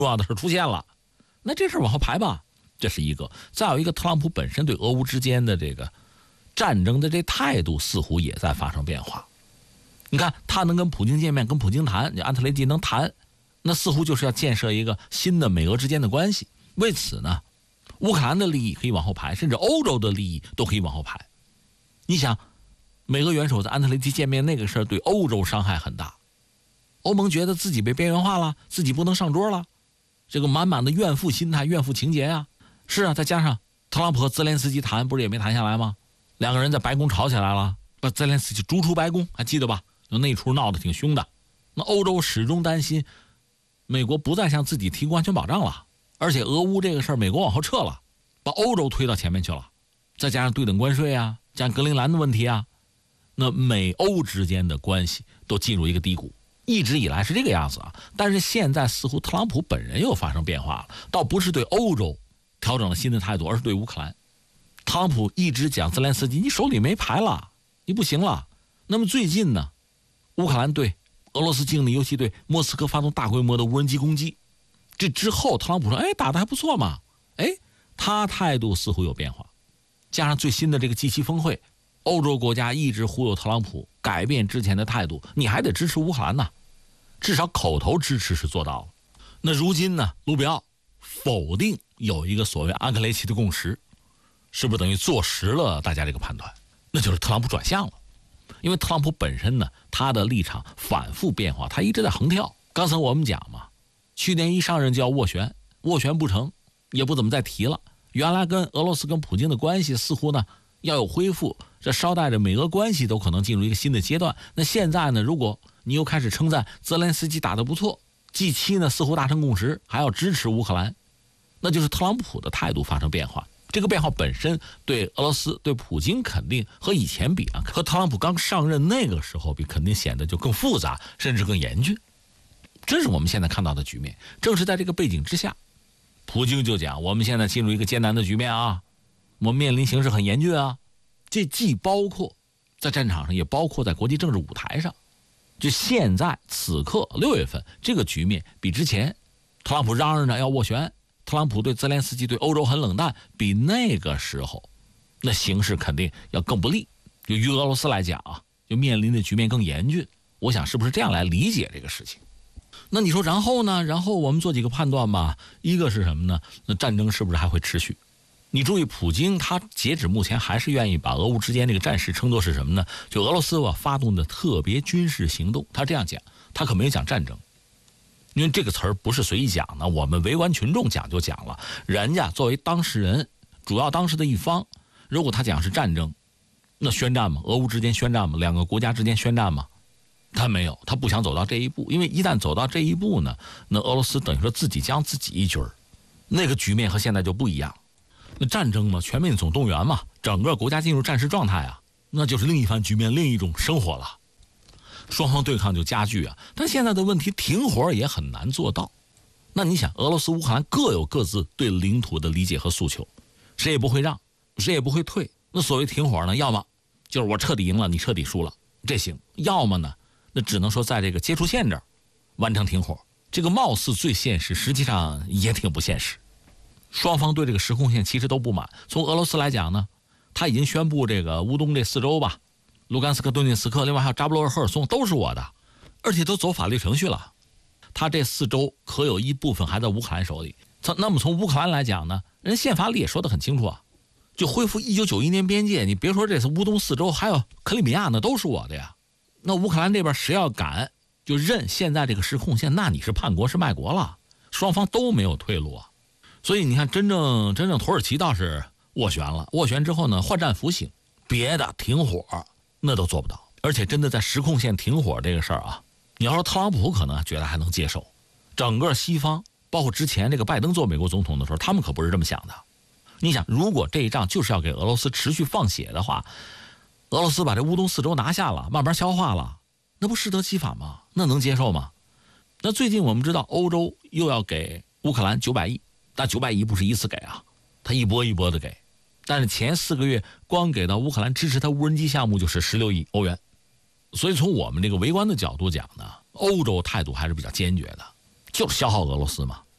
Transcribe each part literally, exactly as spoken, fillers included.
重要的事出现了，那这事往后排吧，这是一个。再有一个，特朗普本身对俄乌之间的这个战争的这态度似乎也在发生变化。你看他能跟普京见面，跟普京谈，安特雷基能谈，那似乎就是要建设一个新的美俄之间的关系。为此呢，乌克兰的利益可以往后排，甚至欧洲的利益都可以往后排。你想，美俄元首在安特雷基见面那个事儿对欧洲伤害很大，欧盟觉得自己被边缘化了，自己不能上桌了，这个满满的怨妇心态、怨妇情节呀、啊。是啊，再加上特朗普和泽连斯基谈，不是也没谈下来吗？两个人在白宫吵起来了，把泽连斯基逐出白宫，还记得吧？那出闹得挺凶的。那欧洲始终担心美国不再向自己提供安全保障了，而且俄乌这个事儿美国往后撤了，把欧洲推到前面去了，再加上对等关税啊，加上格陵兰的问题啊，那美欧之间的关系都进入一个低谷，一直以来是这个样子啊。但是现在似乎特朗普本人又发生变化了，倒不是对欧洲调整了新的态度，而是对乌克兰。特朗普一直讲泽连斯基，你手里没牌了，你不行了。那么最近呢，乌克兰对俄罗斯境内，尤其对莫斯科发动大规模的无人机攻击，这之后特朗普说，哎，打得还不错嘛，哎，他态度似乎有变化。加上最新的这个 G 七峰会，欧洲国家一直忽悠特朗普改变之前的态度，你还得支持乌克兰呐，至少口头支持是做到了。那如今呢，卢比奥否定有一个所谓安克雷奇的共识，是不是等于坐实了大家这个判断？那就是特朗普转向了。因为特朗普本身呢，他的立场反复变化，他一直在横跳。刚才我们讲嘛，去年一上任就要斡旋，斡旋不成，也不怎么再提了。原来跟俄罗斯跟普京的关系似乎呢要有恢复，这捎带着美俄关系都可能进入一个新的阶段。那现在呢，如果你又开始称赞泽连斯基打得不错， G 七 呢似乎达成共识，还要支持乌克兰，那就是特朗普的态度发生变化。这个变化本身对俄罗斯、对普京肯定和以前比啊，和特朗普刚上任那个时候比，肯定显得就更复杂，甚至更严峻。这是我们现在看到的局面。正是在这个背景之下，普京就讲，我们现在进入一个艰难的局面啊，我们面临形势很严峻啊。这既包括在战场上，也包括在国际政治舞台上。就现在此刻六月份这个局面，比之前特朗普嚷嚷着要斡旋，特朗普对泽连斯基对欧洲很冷淡，比那个时候那形势肯定要更不利。就于俄罗斯来讲啊，就面临的局面更严峻。我想是不是这样来理解这个事情？那你说然后呢？然后我们做几个判断吧。一个是什么呢？那战争是不是还会持续？你注意，普京他截止目前还是愿意把俄乌之间这个战事称作是什么呢？就俄罗斯啊发动的特别军事行动，他这样讲，他可没有讲战争。因为这个词儿不是随意讲的，我们围观群众讲就讲了。人家作为当事人，主要当事的一方，如果他讲是战争，那宣战嘛，俄乌之间宣战嘛，两个国家之间宣战嘛，他没有，他不想走到这一步。因为一旦走到这一步呢，那俄罗斯等于说自己将自己一军儿，那个局面和现在就不一样。那战争嘛，全面总动员嘛，整个国家进入战时状态啊，那就是另一番局面，另一种生活了。双方对抗就加剧啊，但现在的问题停火也很难做到。那你想，俄罗斯、乌克兰各有各自对领土的理解和诉求，谁也不会让，谁也不会退。那所谓停火呢，要么就是我彻底赢了，你彻底输了，这行；要么呢，那只能说在这个接触线这儿完成停火。这个貌似最现实，实际上也挺不现实。双方对这个实控线其实都不满。从俄罗斯来讲呢，他已经宣布这个乌东这四州吧，卢甘斯克、顿涅茨克，另外还有扎波罗热、赫尔松都是我的，而且都走法律程序了。他这四州可有一部分还在乌克兰手里。那么从乌克兰来讲呢，人宪法里也说得很清楚啊，就恢复一九九一年边界。你别说这是乌东四州，还有克里米亚，那都是我的呀。那乌克兰这边谁要敢就认现在这个实控线，那你是叛国是卖国了。双方都没有退路啊。所以你看，真正真正土耳其倒是斡旋了，斡旋之后呢，换战服行，别的停火那都做不到。而且真的在实控线停火这个事儿啊，你要说特朗普可能觉得还能接受，整个西方包括之前这个拜登做美国总统的时候，他们可不是这么想的。你想，如果这一仗就是要给俄罗斯持续放血的话，俄罗斯把这乌东四州拿下了，慢慢消化了，那不适得其反吗？那能接受吗？那最近我们知道欧洲又要给乌克兰九百亿，但九百亿不是一次给啊，他一波一波的给。但是前四个月光给到乌克兰支持他无人机项目就是十六亿欧元。所以从我们这个围观的角度讲呢，欧洲态度还是比较坚决的，就是消耗俄罗斯嘛。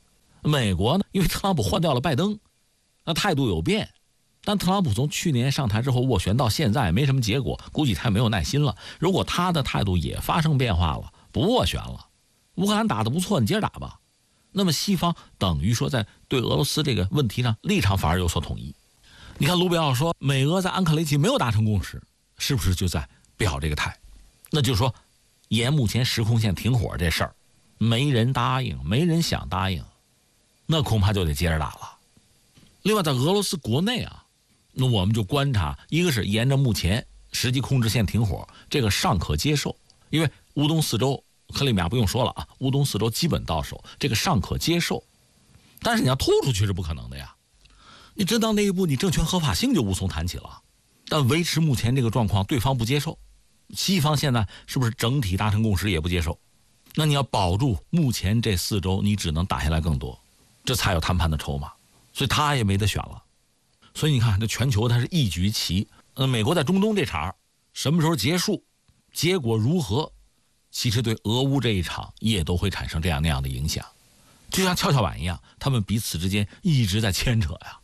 美国呢，因为特朗普换掉了拜登，那态度有变。但特朗普从去年上台之后斡旋到现在没什么结果，估计他也没有耐心了。如果他的态度也发生变化了，不斡旋了，乌克兰打得不错，你接着打吧，那么西方等于说在对俄罗斯这个问题上立场反而有所统一。你看卢比奥说美俄在安克雷奇没有达成共识，是不是就在表这个态？那就是说沿目前时空线停火这事儿没人答应，没人想答应，那恐怕就得接着打了。另外在俄罗斯国内啊，那我们就观察，一个是沿着目前实际控制线停火，这个尚可接受，因为乌东四州克里米亚不用说了啊，乌东四州基本到手，这个尚可接受。但是你要突出去是不可能的呀，你真到那一步，你政权合法性就无从谈起了。但维持目前这个状况，对方不接受，西方现在是不是整体达成共识也不接受？那你要保住目前这四州，你只能打下来更多，这才有谈判的筹码。所以他也没得选了。所以你看，这全球它是一局棋。呃，美国在中东这场什么时候结束，结果如何，其实对俄乌这一场也都会产生这样那样的影响，就像跷跷板一样，他们彼此之间一直在牵扯呀。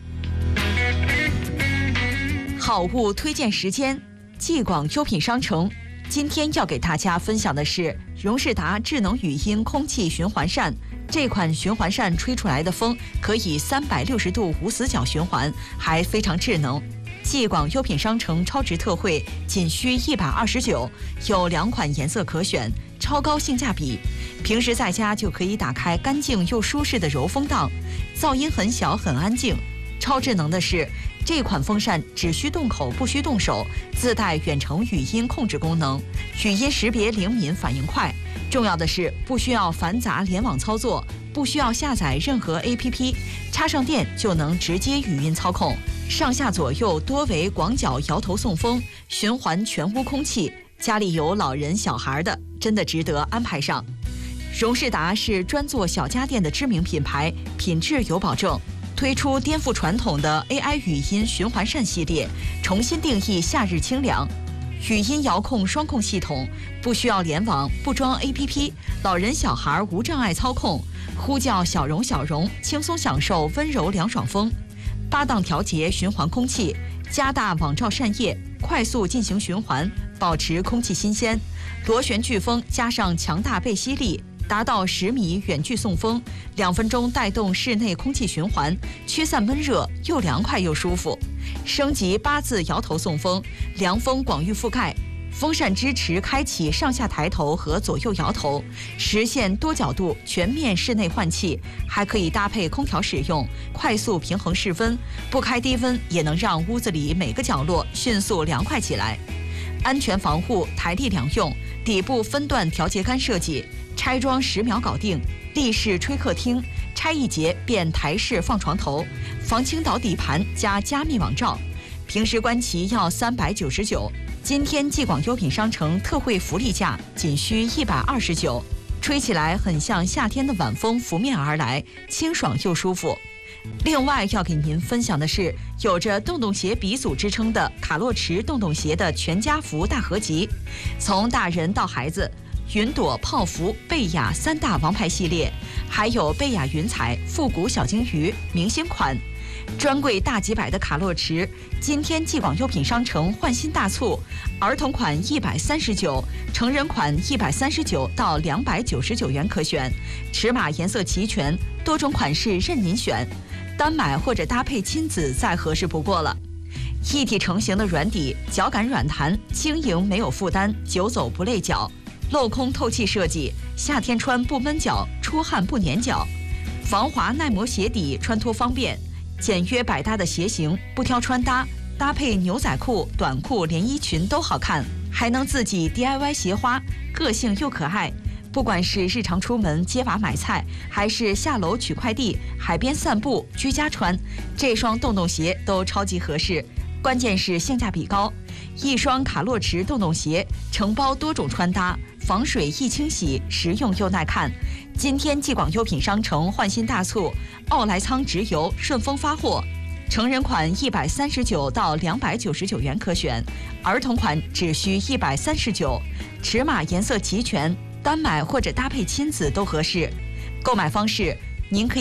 好物推荐时间，继广优品商城。今天要给大家分享的是荣仕达智能语音空气循环扇。这款循环扇吹出来的风可以三百六十度无死角循环，还非常智能。继广优品商城超值特惠，仅需一百二十九，有两款颜色可选，超高性价比。平时在家就可以打开干净又舒适的柔风档，噪音很小很安静。超智能的是，这款风扇只需动口不需动手，自带远程语音控制功能，语音识别灵敏，反应快。重要的是不需要繁杂联网操作，不需要下载任何 A P P， 插上电就能直接语音操控。上下左右多为广角摇头送风，循环全屋空气。家里有老人小孩的，真的值得安排上。荣仕达是专做小家电的知名品牌，品质有保证。推出颠覆传统的 A I 语音循环扇系列，重新定义夏日清凉。语音遥控双控系统，不需要联网，不装 A P P， 老人小孩无障碍操控，呼叫小荣小荣，轻松享受温柔凉爽风。八档调节循环空气，加大网罩扇叶，快速进行循环，保持空气新鲜。螺旋飓风加上强大背吸力，达到十米远距送风，两分钟带动室内空气循环，驱散闷热，又凉快又舒服。升级八字摇头送风，凉风广域覆盖。风扇支持开启上下抬头和左右摇头，实现多角度全面室内换气，还可以搭配空调使用，快速平衡室温，不开低温也能让屋子里每个角落迅速凉快起来。安全防护，台历两用，底部分段调节杆设计，拆装十秒搞定。立式吹客厅，拆一节变台式放床头，防倾倒底盘加加密网罩。平时观其要三百九十九，今天继广优品商城特惠福利价仅需一百二十九，吹起来很像夏天的晚风拂面而来，清爽又舒服。另外要给您分享的是，有着洞洞鞋鼻祖之称的卡洛驰洞洞鞋的全家福大合集，从大人到孩子，云朵、泡芙、贝雅三大王牌系列，还有贝雅云彩、复古小金鱼明星款。专柜大几百的卡洛驰，今天继广优品商城换新大促，儿童款一百三十九，成人款一百三十九到两百九十九元可选，尺码颜色齐全，多种款式任您选，单买或者搭配亲子再合适不过了。一体成型的软底，脚感软弹，轻盈没有负担，久走不累脚。镂空透气设计，夏天穿不闷脚，出汗不粘脚。防滑耐磨鞋底，穿脱方便。简约百搭的鞋型，不挑穿搭，搭配牛仔裤、短裤、连衣裙都好看，还能自己 D I Y 鞋花，个性又可爱。不管是日常出门接娃买菜，还是下楼取快递、海边散步、居家穿，这双洞洞鞋都超级合适。关键是性价比高，一双卡洛驰洞洞鞋承包多种穿搭，防水易清洗，实用又耐看。今天继广优品商城换新大促，奥莱仓直邮顺丰发货，成人款一百三十九到两百九十九元可选，儿童款只需一百三十九，尺码颜色齐全，单买或者搭配亲子都合适。购买方式，您可以